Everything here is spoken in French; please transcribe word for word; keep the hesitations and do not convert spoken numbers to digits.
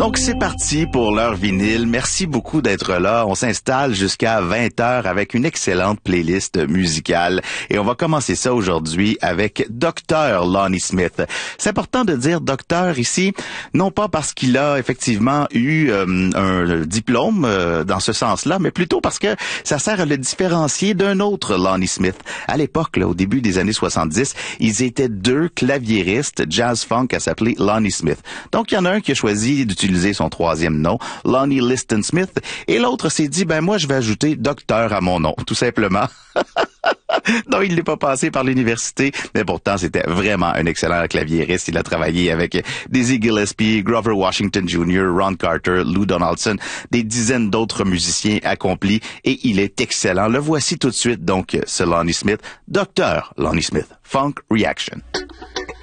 Donc, c'est parti pour l'heure vinyle. Merci beaucoup d'être là. On s'installe jusqu'à vingt heures avec une excellente playlist musicale. Et on va commencer ça aujourd'hui avec Docteur Lonnie Smith. C'est important de dire docteur ici, non pas parce qu'il a effectivement eu euh, un diplôme euh, dans ce sens-là, mais plutôt parce que ça sert à le différencier d'un autre Lonnie Smith. À l'époque, là, au début des années soixante-dix, ils étaient deux claviéristes jazz-funk à s'appeler Lonnie Smith. Donc, il y en a un qui a choisi d'utiliser son troisième nom, Lonnie Liston Smith, et l'autre s'est dit, ben moi, je vais ajouter docteur à mon nom, tout simplement. Non, il n'est pas passé par l'université, mais pourtant, c'était vraiment un excellent claviériste. Il a travaillé avec Dizzy Gillespie, Grover Washington junior, Ron Carter, Lou Donaldson, des dizaines d'autres musiciens accomplis, et il est excellent. Le voici tout de suite, donc, ce Lonnie Smith, docteur Lonnie Smith, Funk Reaction.